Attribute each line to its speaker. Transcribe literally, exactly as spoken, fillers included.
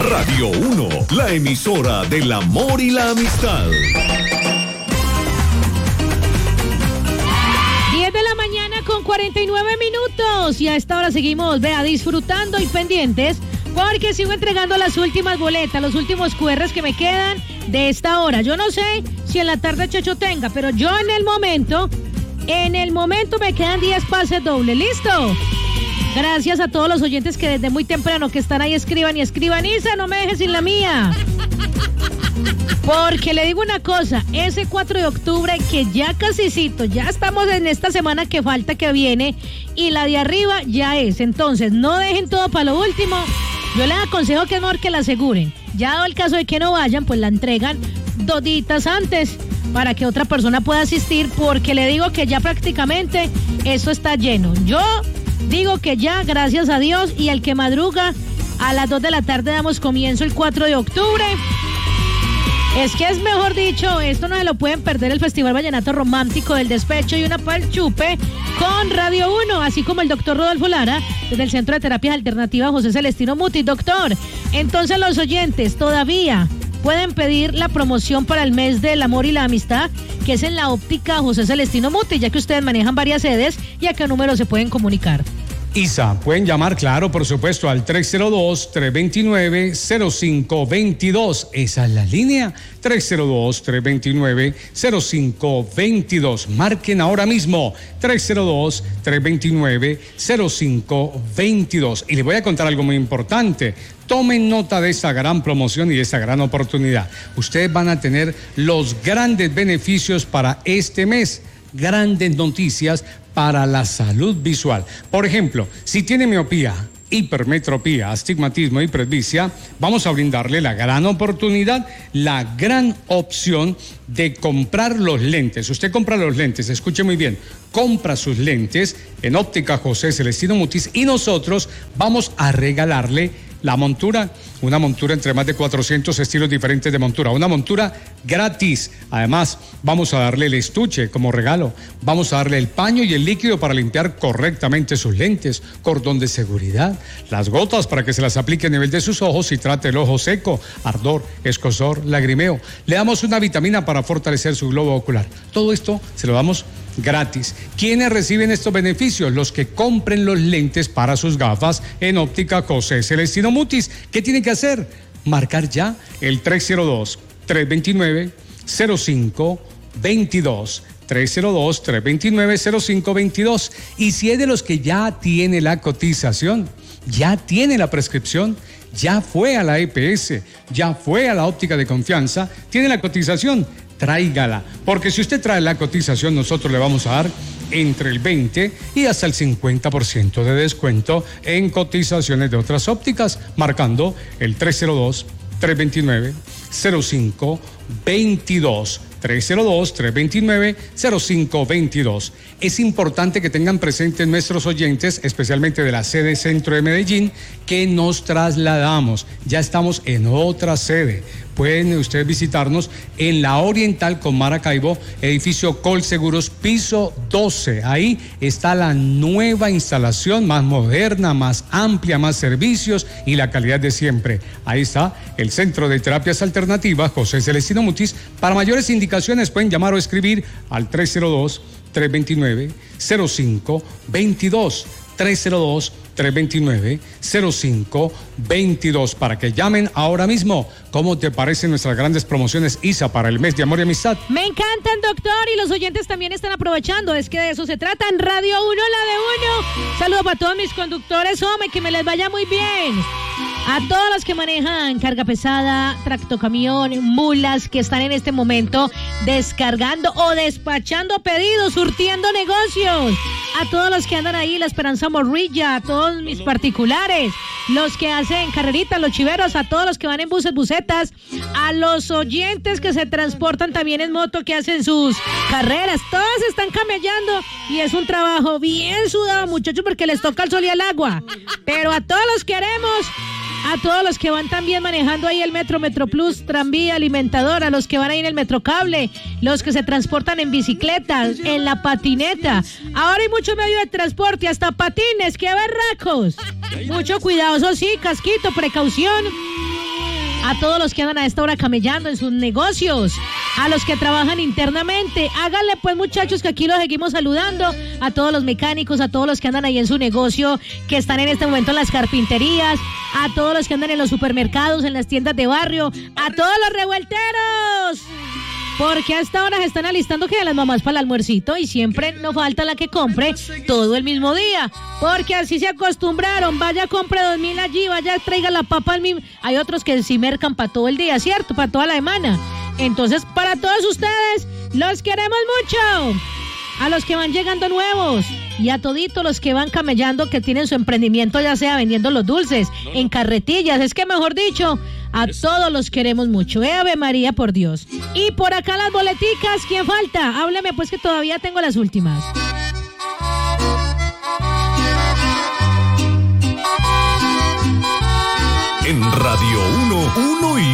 Speaker 1: Radio uno, la emisora del amor y la amistad.
Speaker 2: diez de la mañana con cuarenta y nueve minutos. Y a esta hora seguimos, vea, disfrutando y pendientes, porque sigo entregando las últimas boletas, los últimos cu erres que me quedan de esta hora. Yo no sé si en la tarde Checho tenga, pero yo en el momento, en el momento me quedan diez pases dobles. ¿Listo? Gracias a todos los oyentes que desde muy temprano que están ahí escriban y escriban. Isa, no me dejes sin la mía. Porque le digo una cosa, ese cuatro de octubre que ya casicito, ya estamos en esta semana que falta que viene y la de arriba ya es. Entonces, no dejen todo para lo último. Yo les aconsejo que es mejor que la aseguren. Ya dado el caso de que no vayan, pues la entregan dos días antes para que otra persona pueda asistir, porque le digo que ya prácticamente eso está lleno. Yo digo que ya, gracias a Dios, y el que madruga, a las dos de la tarde damos comienzo el cuatro de octubre. Es que es mejor dicho, esto no se lo pueden perder, el Festival Vallenato Romántico del Despecho y una pal chupe con Radio uno, así como el doctor Rodolfo Lara, desde el Centro de Terapias Alternativas José Celestino Mutis. Doctor, entonces los oyentes todavía pueden pedir la promoción para el mes del amor y la amistad, que es en la óptica José Celestino Mutis, ya que ustedes manejan varias sedes, y a qué número se pueden comunicar.
Speaker 3: Isa, pueden llamar, claro, por supuesto, al tres cero dos, tres dos nueve, cero cinco dos dos. Esa es la línea, tres cero dos, tres dos nueve, cero cinco dos dos. Marquen ahora mismo, tres cero dos, tres dos nueve, cero cinco dos dos. Y les voy a contar algo muy importante. Tomen nota de esta gran promoción y de esta gran oportunidad. Ustedes van a tener los grandes beneficios para este mes. Grandes noticias para la salud visual. Por ejemplo, si tiene miopía, hipermetropía, astigmatismo y presbicia, vamos a brindarle la gran oportunidad, la gran opción de comprar los lentes. Usted compra los lentes, escuche muy bien, compra sus lentes en óptica José Celestino Mutis y nosotros vamos a regalarle la montura, una montura entre más de cuatrocientos estilos diferentes de montura, una montura gratis. Además, vamos a darle el estuche como regalo, vamos a darle el paño y el líquido para limpiar correctamente sus lentes, cordón de seguridad, las gotas para que se las aplique a nivel de sus ojos y trate el ojo seco, ardor, escozor, lagrimeo. Le damos una vitamina para fortalecer su globo ocular. Todo esto se lo damos gratis. ¿Quiénes reciben estos beneficios? Los que compren los lentes para sus gafas en óptica José Celestino Mutis. ¿Qué tienen que hacer? Marcar ya el tres cero dos, tres dos nueve, cero cinco dos dos. tres cero dos, tres dos nueve, cero cinco dos dos. Y si es de los que ya tiene la cotización, ya tiene la prescripción, ya fue a la E P S, ya fue a la óptica de confianza, tiene la cotización, tráigala, porque si usted trae la cotización, nosotros le vamos a dar entre el veinte y hasta el cincuenta por ciento de descuento en cotizaciones de otras ópticas, marcando el tres cero dos, tres dos nueve, cero cinco dos dos. tres cero dos, tres dos nueve, cero cinco dos dos. Es importante que tengan presentes nuestros oyentes, especialmente de la sede centro de Medellín, que nos trasladamos. Ya estamos en otra sede. Pueden ustedes visitarnos en la Oriental con Maracaibo, edificio Colseguros, piso doce. Ahí está la nueva instalación, más moderna, más amplia, más servicios y la calidad de siempre. Ahí está el Centro de Terapias Alternativas José Celestino Mutis. Para mayores indicaciones pueden llamar o escribir al tres cero dos, tres dos nueve, cero cinco dos dos. tres cero dos, tres dos nueve, cero cinco dos dos, para que llamen ahora mismo. ¿Cómo te parecen nuestras grandes promociones, Isa, para el mes de amor y amistad?
Speaker 2: Me encantan, doctor, y los oyentes también están aprovechando. Es que de eso se trata en Radio uno, la de uno. Saludos para todos mis conductores, hombre, que me les vaya muy bien. A todos los que manejan carga pesada, tractocamión, mulas, que están en este momento descargando o despachando pedidos, surtiendo negocios. A todos los que andan ahí, la Esperanza Morrilla, a todos mis particulares, los que hacen carreritas, los chiveros, a todos los que van en buses, busetas, a los oyentes que se transportan también en moto, que hacen sus carreras, todos están camellando y es un trabajo bien sudado, muchachos, porque les toca el sol y el agua. Pero a todos los queremos. A todos los que van también manejando ahí el Metro, Metro Plus, tranvía, alimentador, a los que van ahí en el Metrocable, los que se transportan en bicicletas, en la patineta. Ahora hay muchos medios de transporte, hasta patines, ¡qué berracos! Mucho cuidado, eso sí, casquito, precaución. a todos los que andan a esta hora camellando en sus negocios, a los que trabajan internamente. Háganle pues, muchachos, que aquí los seguimos saludando, a todos los mecánicos, a todos los que andan ahí en su negocio, que están en este momento en las carpinterías, a todos los que andan en los supermercados, en las tiendas de barrio, a todos los revuelteros. Porque hasta ahora se están alistando que a las mamás para el almuercito y siempre no falta la que compre todo el mismo día. Porque así se acostumbraron. Vaya, compre dos mil allí, vaya, traiga la papa al mismo. Hay otros que sí mercan para todo el día, ¿cierto? Para toda la semana. Entonces, para todos ustedes, los queremos mucho. A los que van llegando nuevos y a toditos los que van camellando, que tienen su emprendimiento, ya sea vendiendo los dulces, en carretillas, es que mejor dicho, a todos los queremos mucho. ¡Eh, Ave María, por Dios! Y por acá las boleticas, ¿quién falta? Hábleme pues, que todavía tengo las últimas.
Speaker 1: En Radio uno, uno y